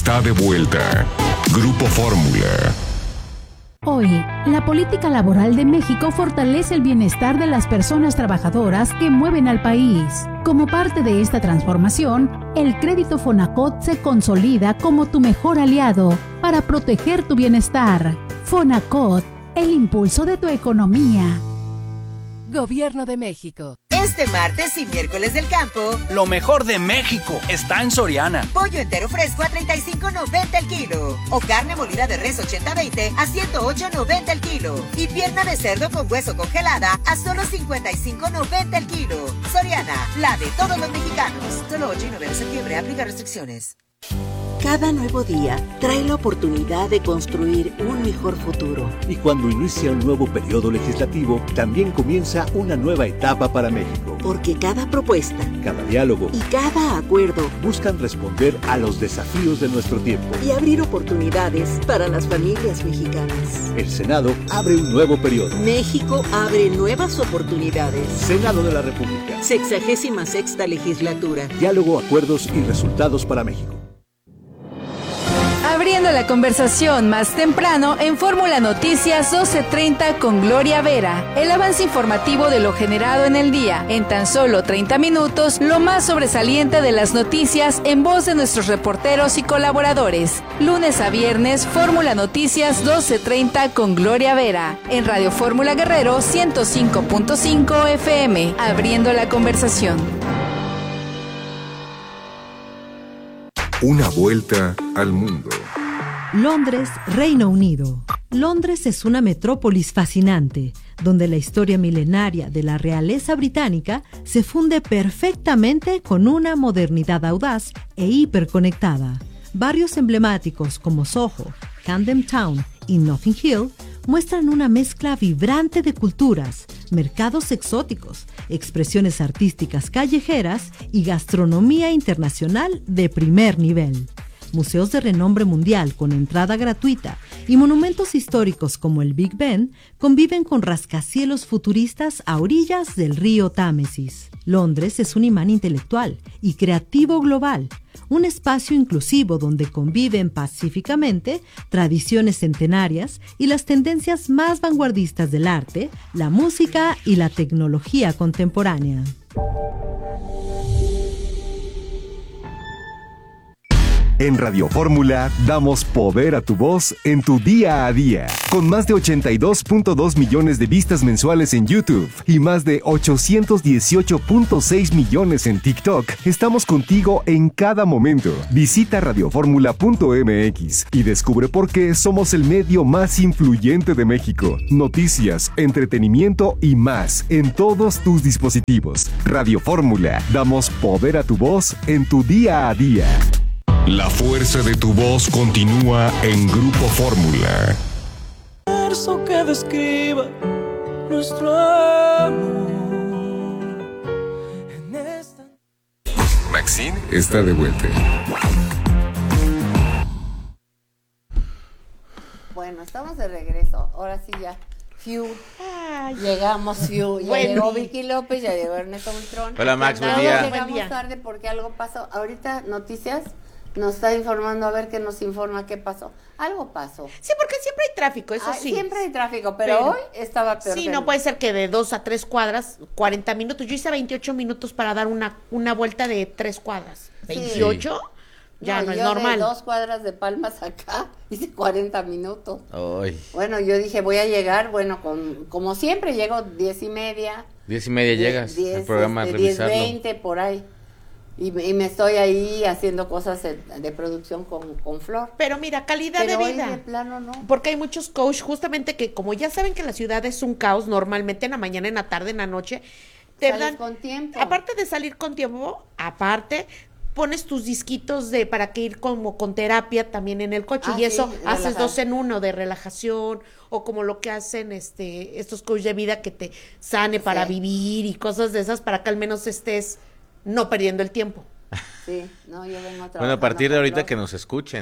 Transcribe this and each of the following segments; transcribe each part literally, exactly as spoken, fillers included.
está de vuelta. Grupo Fórmula. Hoy, la política laboral de México fortalece el bienestar de las personas trabajadoras que mueven al país. Como parte de esta transformación, el crédito Fonacot se consolida como tu mejor aliado para proteger tu bienestar. Fonacot, el impulso de tu economía. Gobierno de México. Este martes y miércoles del campo, lo mejor de México está en Soriana. Pollo entero fresco a treinta y cinco noventa el kilo. O carne molida de res ochenta veinte a ciento ocho noventa el kilo. Y pierna de cerdo con hueso congelada a solo cincuenta y cinco noventa el kilo. Soriana, la de todos los mexicanos. Solo ocho y nueve de septiembre, aplica restricciones. Cada nuevo día trae la oportunidad de construir un mejor futuro. Y cuando inicia un nuevo periodo legislativo, también comienza una nueva etapa para México. Porque cada propuesta, cada diálogo y cada acuerdo buscan responder a los desafíos de nuestro tiempo y abrir oportunidades para las familias mexicanas. El Senado abre un nuevo periodo. México abre nuevas oportunidades. Senado de la República. Sexagésima sexta legislatura. Diálogo, acuerdos y resultados para México. Abriendo la conversación más temprano en Fórmula Noticias doce treinta con Gloria Vera. El avance informativo de lo generado en el día. En tan solo treinta minutos, lo más sobresaliente de las noticias en voz de nuestros reporteros y colaboradores. Lunes a viernes, Fórmula Noticias doce treinta con Gloria Vera. En Radio Fórmula Guerrero ciento cinco punto cinco F M. Abriendo la conversación. Una vuelta al mundo. Londres, Reino Unido. Londres es una metrópolis fascinante, donde la historia milenaria de la realeza británica se funde perfectamente con una modernidad audaz e hiperconectada. Barrios emblemáticos como Soho, Camden Town y Notting Hill muestran una mezcla vibrante de culturas, mercados exóticos, expresiones artísticas callejeras y gastronomía internacional de primer nivel. Museos de renombre mundial con entrada gratuita y monumentos históricos como el Big Ben conviven con rascacielos futuristas a orillas del río Támesis. Londres es un imán intelectual y creativo global, un espacio inclusivo donde conviven pacíficamente tradiciones centenarias y las tendencias más vanguardistas del arte, la música y la tecnología contemporánea. En Radio Fórmula damos poder a tu voz en tu día a día. Con más de ochenta y dos punto dos millones de vistas mensuales en YouTube y más de ochocientos dieciocho punto seis millones en TikTok, estamos contigo en cada momento. Visita radioformula punto m x y descubre por qué somos el medio más influyente de México. Noticias, entretenimiento y más en todos tus dispositivos. Radio Fórmula, damos poder a tu voz en tu día a día. La fuerza de tu voz continúa en Grupo Fórmula. Verso que describa nuestro amor. En esta... Maxine está de vuelta. Bueno, estamos de regreso. Ahora sí ya. Fiu. Ay, llegamos, Fiu. Ya Buen llegó día. Vicky López, ya llegó Ernesto Buitrón. Hola, Max, buen Todos día. llegamos Buen día. tarde porque algo pasó. Ahorita Noticias nos está informando, a ver qué nos informa qué pasó. Algo pasó. Sí, porque siempre hay tráfico, eso Ay, sí. Siempre hay tráfico, pero, Pero- hoy estaba peor. Sí, que no nunca. puede ser que de dos a tres cuadras, cuarenta minutos. Yo hice veintiocho minutos para dar una, una vuelta de tres cuadras. Sí. ¿veintiocho? Ya no, es yo normal. De dos cuadras de Palmas acá hice cuarenta minutos. Ay, Bueno, yo dije, voy a llegar, bueno, con, como siempre, llego diez y media. diez y media llegas diez, al programa a este, diez, revisarlo. veinte, por ahí. Y, me- y me estoy ahí haciendo cosas de, de producción con, con Flor. Pero mira, calidad Pero de hoy vida. de plano no. Porque hay muchos coach justamente que como ya saben que la ciudad es un caos normalmente en la mañana, en la tarde, en la noche, te Sales dan con tiempo. aparte de salir con tiempo, aparte pones tus disquitos de para que ir como con terapia también en el coche Ah, y eso sí, haces relajar. dos en uno de relajación o como lo que hacen este estos coach de vida que te sane para Sí. vivir y cosas de esas para que al menos estés no perdiendo el tiempo. Sí, no, yo vengo a trabajar. Bueno, a partir de ahorita que nos escuchen.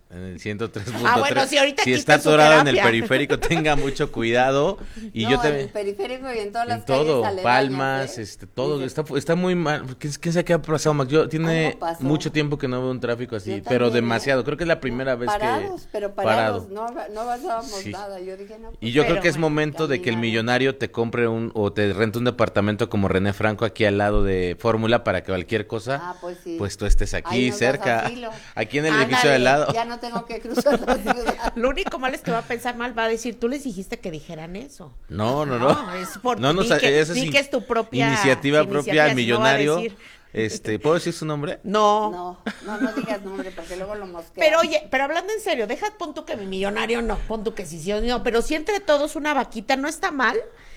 en el ciento tres punto tres. Ah, bueno, si ahorita si quita está su atorado en el terapia. periférico, tenga mucho cuidado. Y no, yo te en el periférico y en todas en las todo, calles Palmas, ¿eh? este, todo, está, está muy mal. ¿Quién, quién sabe qué ha pasado, Max? Yo tiene pasó. mucho tiempo que no veo un tráfico así, Yo pero también, demasiado. Creo que es la primera vez parados, que pero parados, parado. no, no avanzábamos Sí. nada. Yo dije, no, Y yo pero creo que es bueno, momento de que el caminar. millonario te compre un o te rente un departamento como René Franco aquí al lado de Fórmula para que cualquier cosa, Ah, pues, sí. pues tú estés aquí Ahí nos cerca, das asilo. aquí en el Ándale, edificio de al lado. Ya no tengo que cruzar la ciudad. Lo único malo es que va a pensar mal, va a decir, tú les dijiste que dijeran eso. No, no, no. No, es por- no, no, di que- esa es di in- que es tu propia iniciativa iniciativa, propia al si no va a millonario. decir. Este, ¿puedo decir su nombre? No. No, no, no digas nombre porque luego lo mosquean. Pero oye, pero hablando en serio, deja, pon tú que mi millonario no, pon tú que sí, sí o no, pero si entre todos una vaquita no está mal.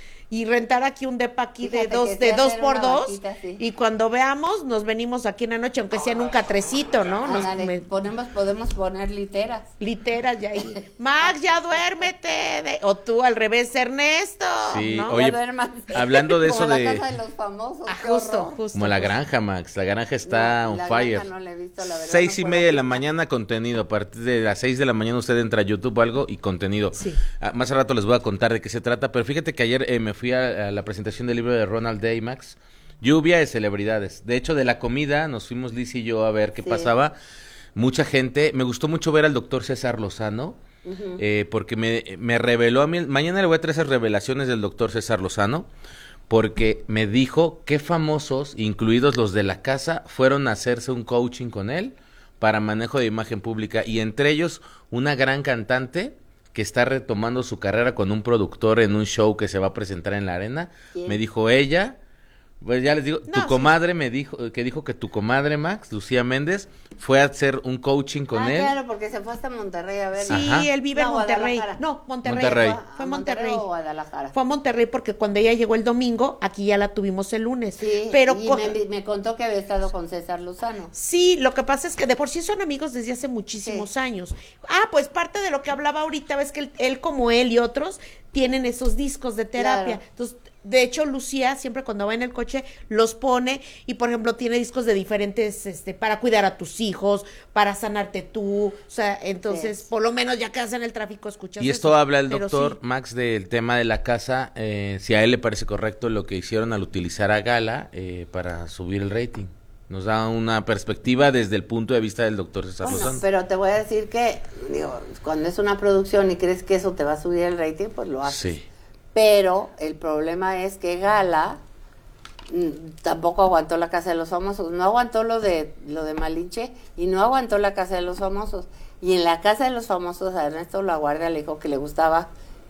Y rentar aquí un depa aquí Fíjate de dos, que de sí dos hacer por una dos, vaquita, sí. y cuando veamos, nos venimos aquí en la noche, aunque sea en un catrecito, ¿no? Nos, Ándale, me- ponemos, podemos poner literas. literas ya ahí. Max, ya duérmete. de- o tú al revés, Ernesto. Sí, ¿no? oye, Ya duérmase. hablando de Como eso la de casa de los famosos. Ah, qué justo, horror. justo. como la granja, Max, la granja está No, on la fire. granja no la he visto, la verdad, Seis no y puedo media de la opinar. mañana contenido, a partir de las seis de la mañana usted entra a YouTube o algo y contenido. Sí. Ah, más al rato les voy a contar de qué se trata, pero fíjate que ayer eh, me fui a, a la presentación del libro de Ronald Day, Max, Lluvia de celebridades. De hecho, de la comida nos fuimos Liz y yo a ver qué Sí. pasaba. Mucha gente, me gustó mucho ver al doctor César Lozano, Ujú. eh, porque me, me reveló a mí, mañana le voy a traer esas revelaciones del doctor César Lozano, porque me dijo qué famosos, incluidos los de la casa, fueron a hacerse un coaching con él para manejo de imagen pública, y entre ellos una gran cantante que está retomando su carrera con un productor en un show que se va a presentar en la arena. ¿Quién? Me dijo ella, pues ya les digo, No, tu sí. comadre me dijo, que dijo que tu comadre Max, Lucía Méndez, fue a hacer un coaching con ah, él. claro, porque se fue hasta Monterrey a ver. Sí, Ajá. él vive No, en Monterrey. Guadalajara. No, Monterrey. Monterrey. Fue, fue ¿A Monterrey. o Guadalajara? Fue a Monterrey porque cuando ella llegó el domingo, aquí ya la tuvimos el lunes. Sí, pero y con- me, me contó que había estado con César Lozano. Sí, lo que pasa es que de por sí son amigos desde hace muchísimos Sí. años. Ah, pues parte de lo que hablaba ahorita, ves que él, él como él y otros tienen esos discos de terapia. Claro. Entonces, de hecho, Lucía siempre cuando va en el coche los pone y, por ejemplo, tiene discos de diferentes, este, para cuidar a tus hijos, para sanarte tú. O sea, entonces, Sí. por lo menos ya que en el tráfico escuchas Y esto eso. habla el Pero doctor sí. Max del tema de la casa, eh, si a él le parece correcto lo que hicieron al utilizar a Gala eh, para subir el rating. Nos da una perspectiva desde el punto de vista del doctor César Bueno, Lozano. pero te voy a decir que, digo, cuando es una producción y crees que eso te va a subir el rating, pues lo haces. Sí. Pero el problema es que Gala mm, tampoco aguantó la Casa de los Famosos, no aguantó lo de lo de Malinche y no aguantó la Casa de los Famosos. Y en la Casa de los Famosos a Ernesto La Guardia le dijo que le gustaba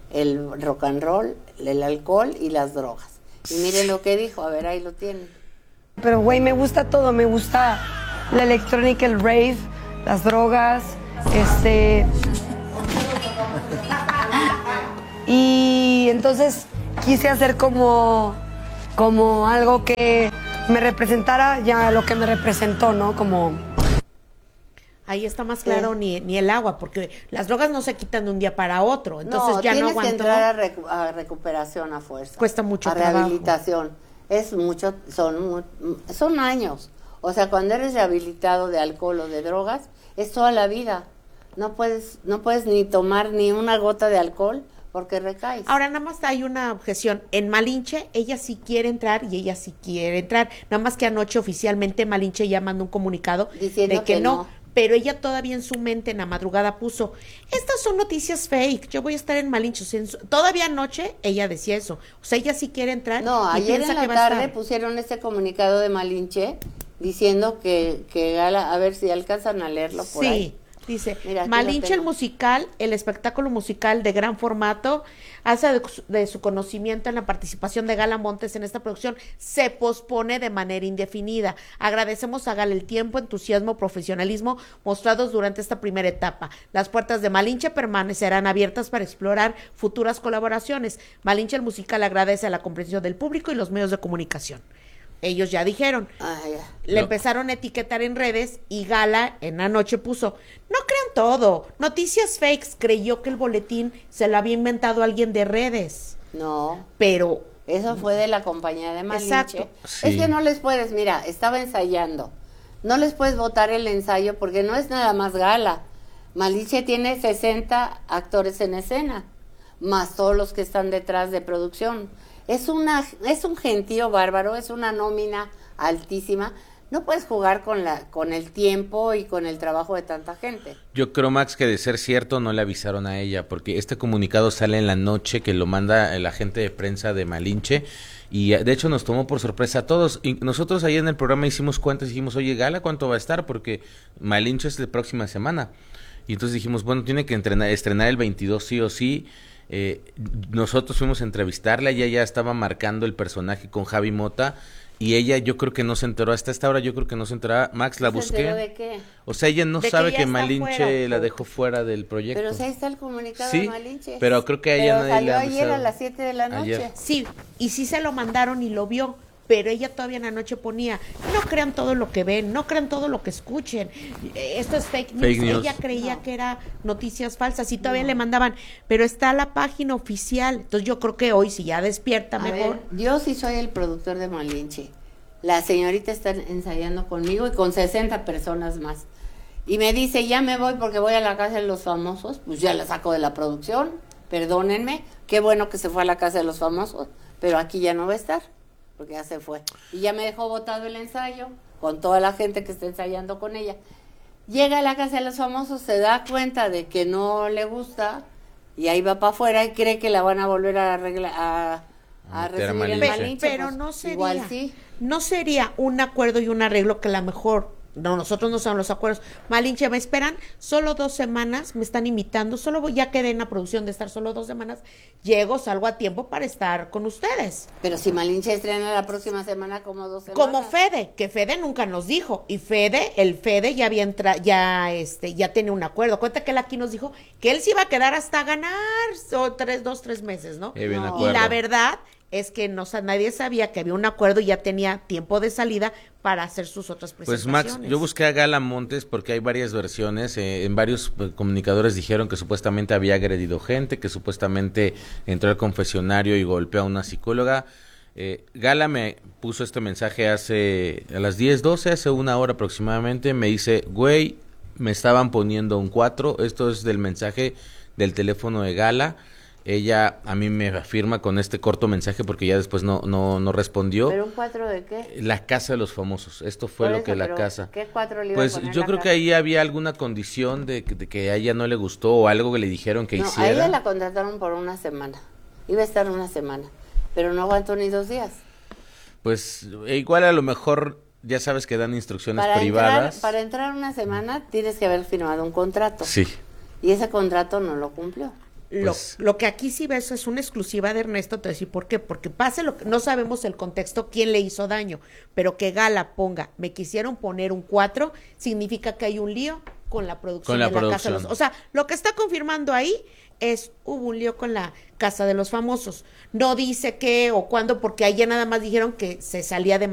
el rock and roll, el alcohol y las drogas. Y miren lo que dijo, a ver, ahí lo tienen. Pero, güey, me gusta todo. Me gusta la electrónica, el rave, las drogas, este... Y entonces quise hacer como, como algo que me representara ya lo que me representó, ¿no? Como... Ahí está más claro ni, ni el agua, porque las drogas no se quitan de un día para otro. Entonces no, ya no tienes aguantó. que entrar a, recu- a recuperación a fuerza. Cuesta mucho a trabajo. rehabilitación. Es mucho, son, mu- son años. O sea, cuando eres rehabilitado de alcohol o de drogas, es toda la vida. No puedes, no puedes ni tomar ni una gota de alcohol porque recaes. Ahora nada más hay una objeción. En Malinche ella sí quiere entrar y ella sí quiere entrar. Nada más que anoche oficialmente Malinche ya mandó un comunicado Diciendo de que, que no. no. Pero ella todavía en su mente en la madrugada puso, estas son noticias fake, yo voy a estar en Malinche. O sea, en su- todavía anoche ella decía eso. O sea, ella sí quiere entrar. No, y ayer piensa en la que va a tarde estar. pusieron este comunicado de Malinche diciendo que, que Gala, a ver si alcanzan a leerlo por Sí. ahí. Dice, Mira, aquí lo Malinche el tengo. musical, el espectáculo musical de gran formato, hace de, de su conocimiento en la participación de Gala Montes en esta producción, se pospone de manera indefinida. Agradecemos a Gala el tiempo, entusiasmo, profesionalismo mostrados durante esta primera etapa. Las puertas de Malinche permanecerán abiertas para explorar futuras colaboraciones. Malinche el musical agradece a la comprensión del público y los medios de comunicación. Ellos ya dijeron. Ah, ya. Le No. empezaron a etiquetar en redes y Gala en la noche puso, no crean todo, noticias fakes, creyó que el boletín se lo había inventado alguien de redes, No, pero eso fue de la compañía de Malinche. Exacto. Sí. Es que no les puedes, mira, estaba ensayando. No les puedes votar el ensayo porque no es nada más Gala. Malinche tiene sesenta actores en escena, más todos los que están detrás de producción. Es una, es un gentío bárbaro, es una nómina altísima. No puedes jugar con la, con el tiempo y con el trabajo de tanta gente. Yo creo, Max, que de ser cierto no le avisaron a ella, porque este comunicado sale en la noche que lo manda el agente de prensa de Malinche, y de hecho nos tomó por sorpresa a todos. Y nosotros ahí en el programa hicimos cuentas y dijimos, oye, Gala, ¿cuánto va a estar? Porque Malinche es la próxima semana. Y entonces dijimos, bueno, tiene que entrenar, estrenar el veintidós sí o sí. Eh, nosotros fuimos a entrevistarla, ella ya estaba marcando el personaje con Javi Mota, y ella yo creo que no se enteró, hasta esta hora yo creo que no se enteró. Max, la ¿Se busqué. enteró de qué? O sea, ella no De sabe que, que que Malinche fuera. la dejó fuera del proyecto. Pero si ahí está el comunicado Sí, de Malinche. pero creo que a ella Pero nadie le salió ha ayer avisado. a las siete de la noche. Ayer. Sí, y sí se lo mandaron y lo vio, pero ella todavía en la noche ponía, no crean todo lo que ven, no crean todo lo que escuchen, eh, esto es fake news. Fake news. Ella creía que era noticias falsas y todavía le mandaban, pero está la página oficial. Entonces yo creo que hoy, si ya despierta A mejor. ver, yo sí soy el productor de Malinche. La señorita está ensayando conmigo y con sesenta personas más. Y me dice, ya me voy porque voy a la casa de los famosos. Pues ya la saco de la producción, perdónenme. Qué bueno que se fue a la casa de los famosos, pero aquí ya no va a estar, porque ya se fue. Y ya me dejó botado el ensayo con toda la gente que está ensayando con ella. Llega a la casa de los famosos, se da cuenta de que no le gusta y ahí va para afuera y cree que la van a volver a arreglar, a, a meter a recibir en Malinche. Malinche. Pero Pues, no sería, igual sí. no sería un acuerdo y un arreglo que a lo mejor, no, nosotros no sabemos los acuerdos. Malinche, me esperan solo dos semanas, me están invitando, solo voy, ya quedé en la producción de estar solo dos semanas, llego, salgo a tiempo para estar con ustedes. Pero si Malinche estrena la próxima semana como dos semanas. Como Fede, que Fede nunca nos dijo, y Fede, el Fede ya había entrado, ya este, ya tiene un acuerdo. Cuenta que él aquí nos dijo que él se iba a quedar hasta ganar, o tres, dos, tres meses, ¿no? Eh, bien Y acuerdo. la verdad es que no, nadie sabía que había un acuerdo y ya tenía tiempo de salida para hacer sus otras Pues presentaciones. Max, yo busqué a Gala Montes porque hay varias versiones, eh, en varios eh, comunicadores dijeron que supuestamente había agredido gente, que supuestamente entró al confesionario y golpeó a una psicóloga. Eh, Gala me puso este mensaje hace a las diez doce, hace una hora aproximadamente, me dice, güey, me estaban poniendo un cuatro, esto es del mensaje del teléfono de Gala. Ella a mí me afirma con este corto mensaje porque ya después no no no respondió. ¿Pero un cuatro de qué? La casa de los famosos, esto fue Por lo eso, que la pero casa. ¿qué cuatro le iba a Pues poner yo la creo que casa? ahí había alguna condición de, que- de que a ella no le gustó o algo que le dijeron que No, a hiciera. ella la contrataron por una semana. Iba a estar una semana, pero no aguantó ni dos días. Pues e igual a lo mejor ya sabes que dan instrucciones Para entrar, privadas. para entrar una semana tienes que haber firmado un contrato. Sí. Y ese contrato no lo cumplió. Lo, Pues- lo que aquí sí ves es una exclusiva de Ernesto, te voy a decir por qué, porque pase lo que, no sabemos el contexto, quién le hizo daño, pero que Gala ponga, me quisieron poner un cuatro, significa que hay un lío con la producción Con la de la Casa de producción. los, o sea, lo que está confirmando ahí es, hubo un lío con la Casa de los Famosos, no dice qué o cuándo, porque ahí ya nada más dijeron que se salía de